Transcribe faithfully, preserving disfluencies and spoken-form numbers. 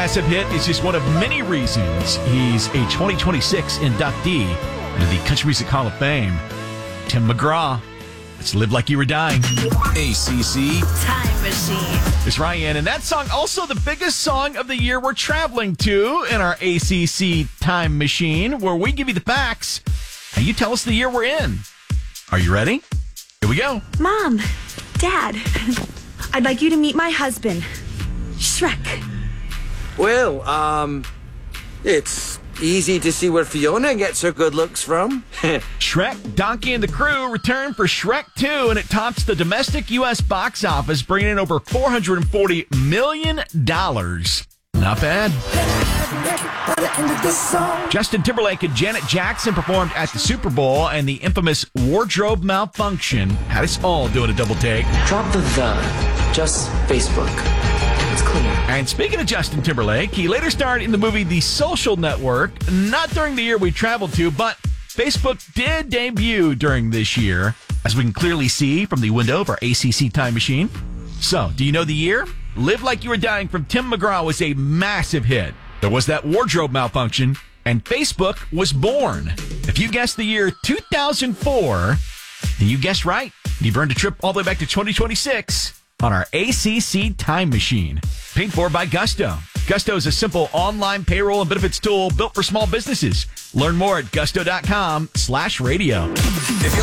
massive hit is just one of many reasons he's a twenty twenty-six inductee into the Country Music Hall of Fame. Tim McGraw. Let's Live Like You Were Dying. A C C Time Machine. It's Ryan, and that song also the biggest song of the year we're traveling to in our A C C Time Machine, where we give you the facts and you tell us the year we're in. Are you ready? Here we go. Mom, Dad, I'd like you to meet my husband, Shrek. Well, um, it's easy to see where Fiona gets her good looks from. Shrek, Donkey, and the Crew return for Shrek two, and it tops the domestic U S box office, bringing in over four hundred forty million dollars. Not bad. Justin Timberlake and Janet Jackson performed at the Super Bowl, and the infamous wardrobe malfunction had us all doing a double take. Drop the the. Just Facebook. It's clear. And speaking of Justin Timberlake, he later starred in the movie The Social Network, not during the year we traveled to, but Facebook did debut during this year, as we can clearly see from the window of our A C C Time Machine. So, do you know the year? Live Like You Were Dying from Tim McGraw was a massive hit. There was that wardrobe malfunction, and Facebook was born. If you guessed the year two thousand four, then you guessed right. You've earned a trip all the way back to twenty twenty-six on our A C C Time Machine. Paid for by Gusto. Gusto is a simple online payroll and benefits tool built for small businesses. Learn more at gusto.com slash radio. If you